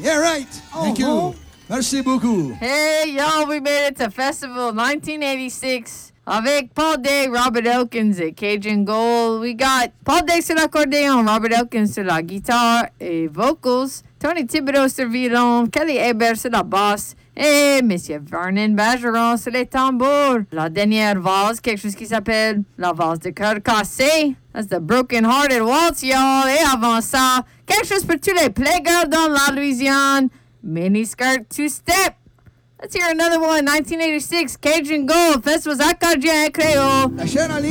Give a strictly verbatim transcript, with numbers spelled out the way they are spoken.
Yeah, right. Thank you. Merci beaucoup. Hey, y'all, we made it to Festival nineteen eighty-six avec Paul Day, Robert Elkins et Cajun Gold. We got Paul Day sur l'accordéon, Robert Elkins sur la guitare et vocals, Tony Thibodeau sur violon, Kelly Hebert sur la basse et Monsieur Vernon Bergeron sur les tambours. La dernière valse, quelque chose qui s'appelle la valse de cœur cassé. That's the Broken Hearted Waltz, y'all. Et avant ça, quelque chose pour tous les playgirls dans la Louisiane. Mini skirt two-step. Let's hear another one. nineteen eighty-six, Cajun Gold. Festivals Accordion Creole. La chaîne en ligne.